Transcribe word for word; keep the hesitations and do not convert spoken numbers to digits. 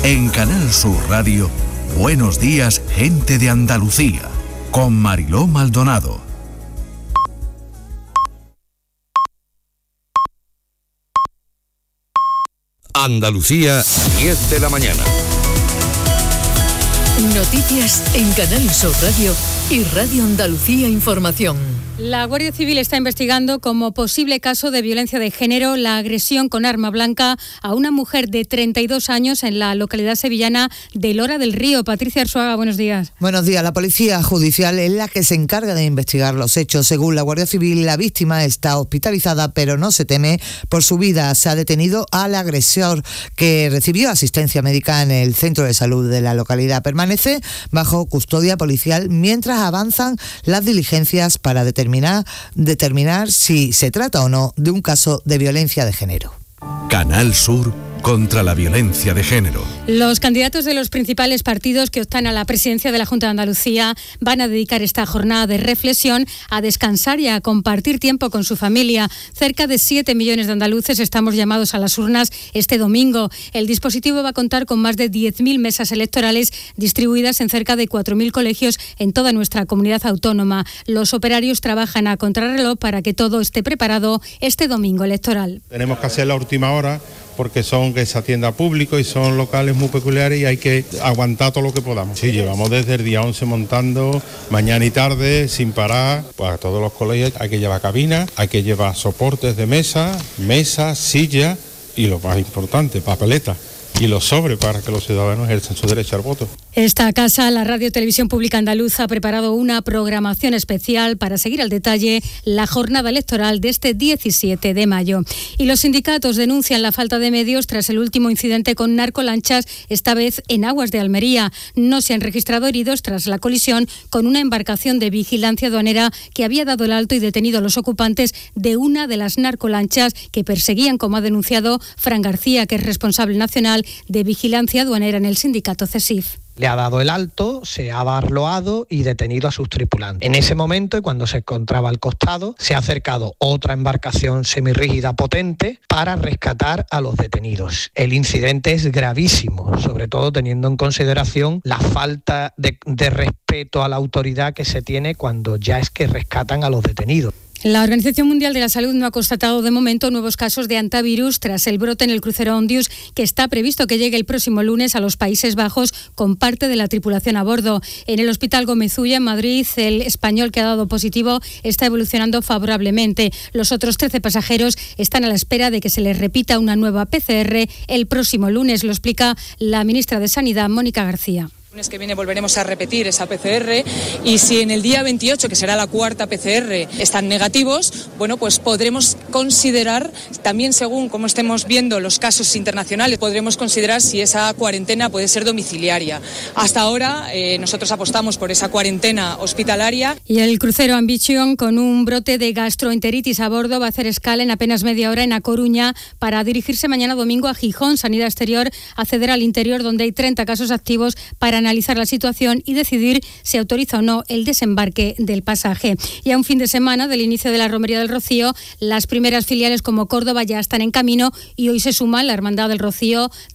En Canal Sur Radio, Buenos Días, Gente de Andalucía, con Mariló Maldonado. Andalucía, diez de la mañana. Noticias en Canal Sur Radio y Radio Andalucía Información. La Guardia Civil está investigando como posible caso de violencia de género la agresión con arma blanca a una mujer de treinta y dos años en la localidad sevillana de Lora del Río. Patricia Arzuaga, buenos días. Buenos días. La Policía Judicial es la que se encarga de investigar los hechos. Según la Guardia Civil, la víctima está hospitalizada, pero no se teme por su vida. Se ha detenido al agresor, que recibió asistencia médica en el centro de salud de la localidad. Permanece bajo custodia policial mientras avanzan las diligencias para determinar Determinar, determinar si se trata o no de un caso de violencia de género. Canal Sur contra la violencia de género. Los candidatos de los principales partidos que optan a la presidencia de la Junta de Andalucía van a dedicar esta jornada de reflexión a descansar y a compartir tiempo con su familia. Cerca de siete millones de andaluces estamos llamados a las urnas este domingo. El dispositivo va a contar con más de diez mil mesas electorales distribuidas en cerca de cuatro mil colegios en toda nuestra comunidad autónoma. Los operarios trabajan a contrarreloj para que todo esté preparado este domingo electoral. Tenemos que hacer la última hora, porque son que se atienda a público y son locales muy peculiares y hay que aguantar todo lo que podamos. Sí, llevamos desde el día once montando, mañana y tarde, sin parar. Pues a todos los colegios hay que llevar cabina, hay que llevar soportes de mesa, mesas, sillas y lo más importante, papeletas. Y los sobres para que los ciudadanos ejerzan su derecho al voto. Esta casa, la Radio Televisión Pública Andaluza, ha preparado una programación especial para seguir al detalle la jornada electoral de este diecisiete de mayo. Y los sindicatos denuncian la falta de medios tras el último incidente con narcolanchas, esta vez en aguas de Almería. No se han registrado heridos tras la colisión con una embarcación de vigilancia aduanera que había dado el alto y detenido a los ocupantes de una de las narcolanchas que perseguían, como ha denunciado Fran García, que es responsable nacional de vigilancia aduanera en el sindicato CESIF. Le ha dado el alto, se ha barloado y detenido a sus tripulantes. En ese momento, y cuando se encontraba al costado, se ha acercado otra embarcación semirrígida potente para rescatar a los detenidos. El incidente es gravísimo, sobre todo teniendo en consideración la falta de, de respeto a la autoridad que se tiene cuando ya es que rescatan a los detenidos. La Organización Mundial de la Salud no ha constatado de momento nuevos casos de hantavirus tras el brote en el crucero Ondius, que está previsto que llegue el próximo lunes a los Países Bajos con parte de la tripulación a bordo. En el Hospital Gómez Ulla, en Madrid, el español que ha dado positivo está evolucionando favorablemente. Los otros trece pasajeros están a la espera de que se les repita una nueva P C R el próximo lunes, lo explica la ministra de Sanidad, Mónica García. El lunes que viene volveremos a repetir esa P C R y si en el día veintiocho, que será la cuarta P C R, están negativos, bueno, pues podremos considerar, también según cómo estemos viendo los casos internacionales, podremos considerar si esa cuarentena puede ser domiciliaria. Hasta ahora eh, nosotros apostamos por esa cuarentena hospitalaria. Y el crucero Ambition, con un brote de gastroenteritis a bordo, va a hacer escala en apenas media hora en A Coruña para dirigirse mañana domingo a Gijón. Sanidad Exterior accederá al interior, donde hay treinta casos activos, para analizar la situación y decidir si autoriza o no el desembarque del pasaje. Y a un fin de semana del inicio de la Romería del Rocío, las primeras filiales como Córdoba ya están en camino y hoy se suma la Hermandad del Rocío